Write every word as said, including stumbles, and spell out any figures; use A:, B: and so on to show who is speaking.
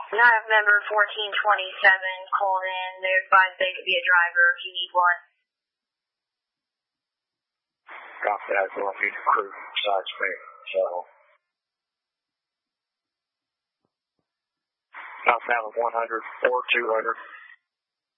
A: Nav member fourteen twenty-seven called in. They advised they could be a driver if you need one.
B: Copy that. We don't need a crew besides me, so. South Allen one hundred or two hundred.